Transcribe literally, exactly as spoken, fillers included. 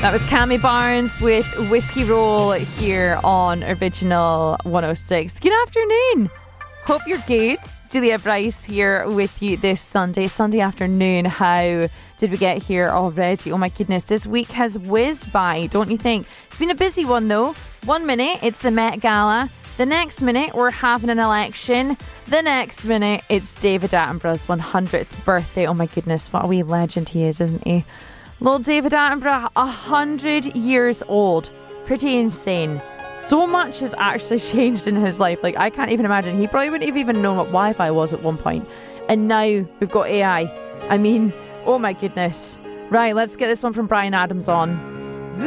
That was Cammy Barnes with Whiskey Roll here on Original one oh six. Good afternoon. Hope you're good. Julia Bryce here with you this Sunday, Sunday afternoon. How did we get here already? Oh my goodness, this week has whizzed by, don't you think? It's been a busy one though. One minute, it's the Met Gala. The next minute, we're having an election. The next minute, it's David Attenborough's one hundredth birthday. Oh my goodness, what a wee legend he is, isn't he? Little David Attenborough, one hundred years old. Pretty insane. So much has actually changed in his life. Like, I can't even imagine. He probably wouldn't have even known what Wi-Fi was at one point. And now we've got A I. I mean, oh my goodness. Right, let's get this one from Bryan Adams on.